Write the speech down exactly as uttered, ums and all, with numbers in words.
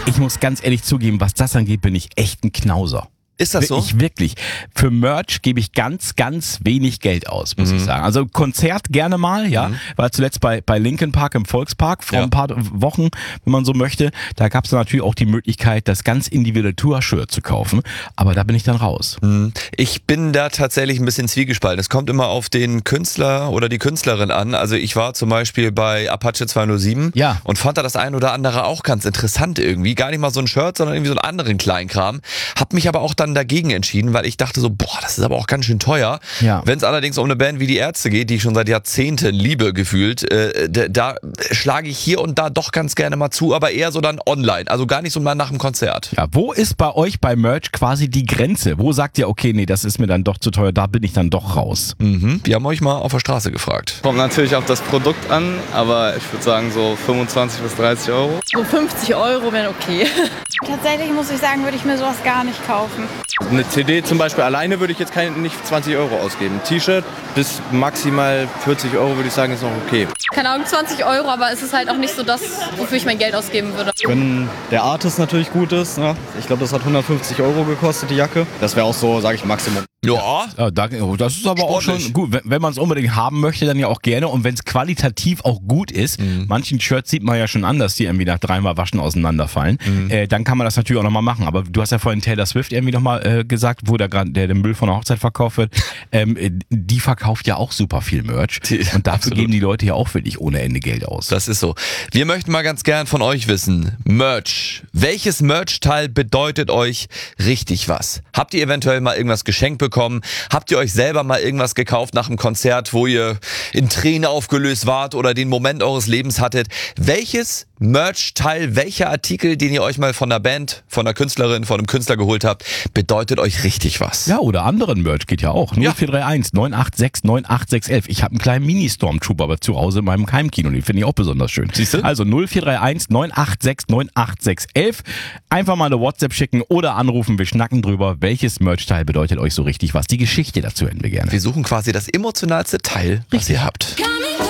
Ich muss ganz ehrlich zugeben, was das angeht, bin ich echt ein Knauser. Ist das so? Ich wirklich. Für Merch gebe ich ganz, ganz wenig Geld aus, muss Mhm. ich sagen. Also Konzert gerne mal, ja. Mhm. War zuletzt bei, bei Linkin Park im Volkspark vor Ja. ein paar Wochen, wenn man so möchte. Da gab es natürlich auch die Möglichkeit, das ganz individuelle Tour-Shirt zu kaufen. Aber da bin ich dann raus. Mhm. Ich bin da tatsächlich ein bisschen zwiegespalten. Es kommt immer auf den Künstler oder die Künstlerin an. Also ich war zum Beispiel bei Apache zweihundertsieben Ja. und fand da das ein oder andere auch ganz interessant irgendwie. Gar nicht mal so ein Shirt, sondern irgendwie so einen anderen Kleinkram. Hab mich aber auch dann dagegen entschieden, weil ich dachte so, boah, das ist aber auch ganz schön teuer. Ja. Wenn es allerdings um eine Band wie die Ärzte geht, die ich schon seit Jahrzehnten liebe gefühlt, äh, da, da schlage ich hier und da doch ganz gerne mal zu, aber eher so dann online. Also gar nicht so mal nach dem Konzert. Ja, wo ist bei euch bei Merch quasi die Grenze? Wo sagt ihr, okay, nee, das ist mir dann doch zu teuer, da bin ich dann doch raus? Mhm. Wir haben euch mal auf der Straße gefragt. Kommt natürlich auf das Produkt an, aber ich würde sagen so fünfundzwanzig bis dreißig Euro. So fünfzig Euro wären okay. Tatsächlich muss ich sagen, würde ich mir sowas gar nicht kaufen. Eine C D zum Beispiel alleine würde ich jetzt kein, nicht zwanzig Euro ausgeben. Ein T-Shirt bis maximal vierzig Euro würde ich sagen, ist noch okay. Keine Ahnung, zwanzig Euro, aber es ist halt auch nicht so das, wofür ich mein Geld ausgeben würde. Wenn der Artist natürlich gut ist, ne? Ich glaube, das hat hundertfünfzig Euro gekostet, die Jacke. Das wäre auch so, sage ich, Maximum. Ja. Ja, da, das ist aber auch Sportlich. schon gut. Wenn, wenn man es unbedingt haben möchte, dann ja auch gerne. Und wenn es qualitativ auch gut ist, Mhm. manchen Shirts sieht man ja schon an, dass die irgendwie nach dreimal Waschen auseinanderfallen, Mhm. äh, dann kann man das natürlich auch nochmal machen. Aber du hast ja vorhin Taylor Swift irgendwie nochmal äh, gesagt, wo der gerade der den Müll von der Hochzeit verkauft wird. Ähm, äh, die verkauft ja auch super viel Merch. Die- Und dafür absolut. geben die Leute ja auch wirklich ohne Ende Geld aus. Das ist so. Wir möchten mal ganz gern von euch wissen, Merch. Welches Merch-Teil bedeutet euch richtig was? Habt ihr eventuell mal irgendwas geschenkt bekommen? Habt ihr euch selber mal irgendwas gekauft nach einem Konzert, wo ihr in Tränen aufgelöst wart oder den Moment eures Lebens hattet? Welches Merch-Teil, welcher Artikel, den ihr euch mal von einer Band, von einer Künstlerin, von einem Künstler geholt habt, bedeutet euch richtig was? Ja, oder anderen Merch geht ja auch. Ja. null vier drei eins neun acht sechs neun acht sechs eins eins. Ich habe einen kleinen Mini-Stormtrooper aber zu Hause in meinem Keimkino. Den finde ich auch besonders schön. Siehst du? Also null vier drei eins neun acht sechs neun acht sechs eins eins. Einfach mal eine WhatsApp schicken oder anrufen. Wir schnacken drüber. Welches Merch-Teil bedeutet euch so richtig was? Die Geschichte dazu hätten wir gerne. Wir suchen quasi das emotionalste Teil, was ihr habt.